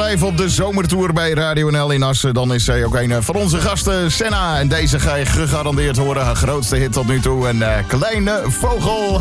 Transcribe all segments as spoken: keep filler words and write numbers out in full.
live op de zomertour bij Radio N L in Assen. Dan is zij ook een van onze gasten, Senna. En deze ga je gegarandeerd horen. Haar grootste hit tot nu toe. Een uh, kleine vogel.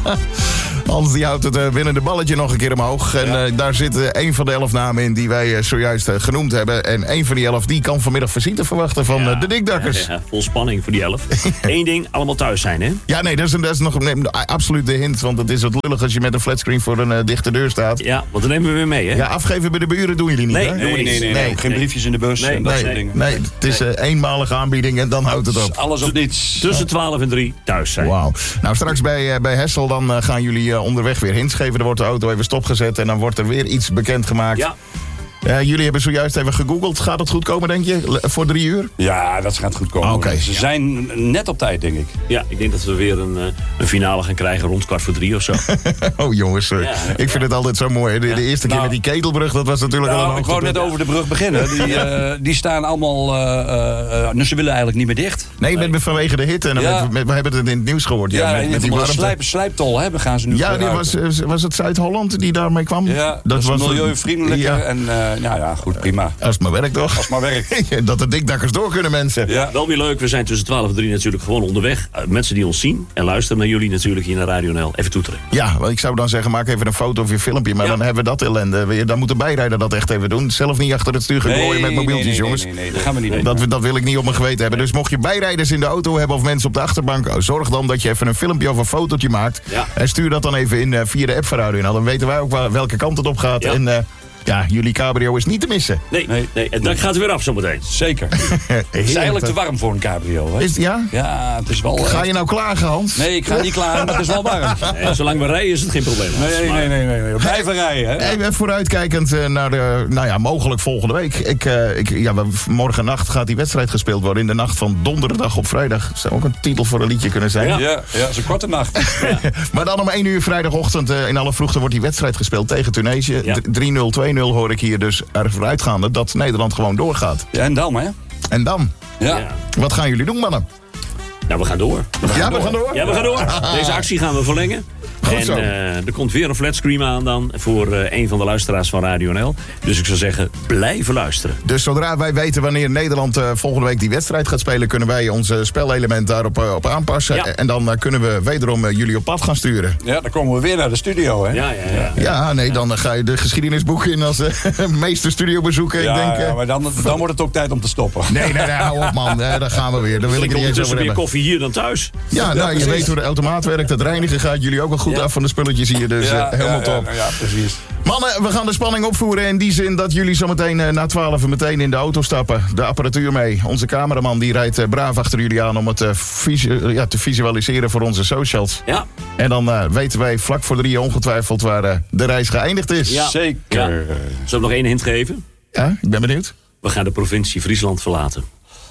Hans die houdt het uh, winnende balletje nog een keer omhoog. En uh, daar zitten uh, een van de elf namen in die wij uh, zojuist uh, genoemd hebben. En een van die elf die kan vanmiddag visite verwachten van ja, uh, de Dikdakkers. Ja, ja, vol spanning voor die elf. Eén ding, allemaal thuis zijn, hè? Ja, nee, dat is, dat is nog nee, absoluut de hint. Want het is wat lullig als je met een flatscreen voor een uh, dichte deur staat. Ja, want dan nemen we weer mee, hè? Ja, afgeven bij de buren doen jullie niet, nee, hè? Nee, nee, nee, nee, nee. Geen briefjes in de bus nee, en dat nee, soort dingen. Nee, het is een uh, eenmalige aanbieding en dan houdt het op. Alles op niets. Tussen twaalf en drie thuis zijn. Wauw. Nou, straks bij, uh, bij Hessel dan uh, gaan jullie uh, onderweg weer hints geven. Er wordt de auto even stopgezet en dan wordt er weer iets bekendgemaakt. Ja. Uh, jullie hebben zojuist even gegoogeld. Gaat het goed komen, denk je? L- voor drie uur? Ja, dat gaat goed komen. Oké. Okay. Ze zijn net op tijd, denk ik. Ja, ik denk dat we weer een, een finale gaan krijgen rond kwart voor drie of zo. Oh jongens, uh, ja, ik vind ja. het altijd zo mooi. De, de eerste keer nou, met die ketelbrug, dat was natuurlijk nou, al een ik wou net over de brug beginnen. Die, uh, die staan allemaal... Uh, uh, nou, ze willen eigenlijk niet meer dicht. Nee, met, met, vanwege de hitte. En ja. met, met, we hebben het in het nieuws gehoord. Ja, Ja, met, met die warmte. Slijp, slijptol hè, gaan ze nu Ja, die was, was het Zuid-Holland die daarmee kwam? Ja, dat, dat was milieuvriendelijker. Ja. En uh, nou ja, goed, prima. Als het maar werkt, toch? Als het maar werkt. Dat de Dikdakkers door kunnen, mensen. Ja. Wel weer leuk, we zijn tussen twaalf en drie natuurlijk gewoon onderweg. Uh, mensen die ons zien en luisteren naar jullie natuurlijk hier naar Radio N L. Even toeteren. Ja, want ik zou dan zeggen, maak even een foto of je filmpje. Maar ja. dan hebben we dat ellende weer. Dan moet de bijrijder dat echt even doen. Zelf niet achter het stuur gaan gooien nee, met mobieltjes, nee, nee, jongens. Nee, nee, nee, dat gaan we niet doen. Dat, dat wil ik niet op mijn geweten hebben. Dus mocht je bijrijders in de auto hebben of mensen op de achterbank, zorg dan dat je even een filmpje of een fotootje maakt. Ja. En stuur dat dan even in uh, via de app van Radio N L. Dan weten wij ook wel welke kant het op gaat. Ja. En uh, ja, jullie cabrio is niet te missen. Nee, nee, nee. Het dak gaat weer af zometeen. Zeker. Het is eigenlijk te warm voor een cabrio. Hè? Is, ja? Ja, het is wel... Ga je nou klagen, Hans? Nee, ik ga niet klagen, maar het is wel warm. Nee, zolang we rijden is het geen probleem. Nee, nee, nee, nee, nee. Blijven rijden. Hè? Even vooruitkijkend uh, naar de, nou ja, mogelijk volgende week. Ik, uh, ik, ja, morgen nacht gaat die wedstrijd gespeeld worden. In de nacht van donderdag op vrijdag. Zou ook een titel voor een liedje kunnen zijn. Ja, ja, ja, het is een korte nacht. Ja. Maar dan om één uur vrijdagochtend uh, in alle vroegte wordt die wedstrijd gespeeld tegen Tunesië. Ja. drie nul, twee nul hoor ik hier dus ervoor uitgaande dat Nederland gewoon doorgaat. Ja, en dan, hè? En dan? Ja. Ja. Wat gaan jullie doen, mannen? Nou, we gaan door. We gaan ja, door. we gaan door? Ja, we gaan door. Deze actie gaan we verlengen. Goed en zo. uh, er komt weer een flatscreen aan dan voor uh, een van de luisteraars van Radio N L. Dus ik zou zeggen, blijven luisteren. Dus zodra wij weten wanneer Nederland uh, volgende week die wedstrijd gaat spelen, kunnen wij ons uh, spelelement daarop uh, op aanpassen. Ja. En dan uh, kunnen we wederom uh, jullie op pad gaan sturen. Ja, dan komen we weer naar de studio, hè? Ja, ja, ja. Ja, ja nee, dan uh, ga je de geschiedenisboeken in als uh, meeste studiobezoeken. Ja, ik denk, uh, ja, maar dan, dan wordt het ook tijd om te stoppen. Nee, nee, nee, hou op, man. Uh, daar gaan we weer. Daar wil ik er niet eens over meer hebben. koffie hier dan thuis. Ja, nou, ja, je weet hoe de automaat werkt. Het reinigen gaat jullie ook wel goed ja. af van de spulletjes hier. Dus ja, uh, helemaal ja, top. Ja, ja, precies. Mannen, we gaan de spanning opvoeren in die zin dat jullie zometeen uh, na twaalf meteen in de auto stappen. De apparatuur mee. Onze cameraman die rijdt uh, braaf achter jullie aan om het uh, visu- uh, ja, te visualiseren voor onze socials. Ja. En dan uh, weten wij vlak voor drie ongetwijfeld waar uh, de reis geëindigd is. Ja. Zeker. Ja. Zullen we nog één hint geven? Ja, ik ben benieuwd. We gaan de provincie Friesland verlaten.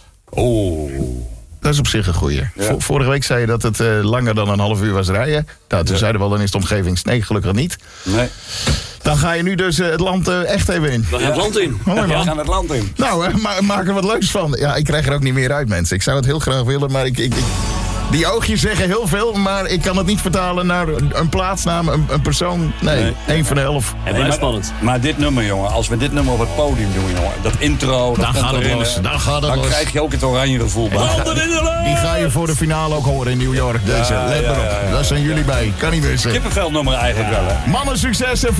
Oh. Dat is op zich een goeie. Ja. Vorige week zei je dat het uh, langer dan een half uur was rijden. Nou, toen ja. zeiden we al, dan is de omgeving. Nee, gelukkig niet. Nee. Dan ga je nu dus uh, het land uh, echt even in. We gaan ja. het land in. Mooi, We gaan het land in. Nou, uh, ma- maak er wat leuks van. Ja, ik krijg er ook niet meer uit, mensen. Ik zou het heel graag willen, maar ik... ik, ik... Die oogjes zeggen heel veel, maar ik kan het niet vertalen naar een plaatsnaam, een, een persoon. Nee, nee, één van de elf. En blijft spannend. Maar dit nummer, jongen, als we dit nummer op het podium doen, jongen, dat intro, dat dan gaat het los. Dan gaat het dan los. krijg je ook het oranje gevoel bij. Die ga je voor de finale ook horen in New York. Deze, ja, let maar op. Ja, ja, ja, Daar zijn jullie ja. bij. Kan niet missen. Kippenvelnummer eigenlijk ja. wel, hè. Mannen, succes en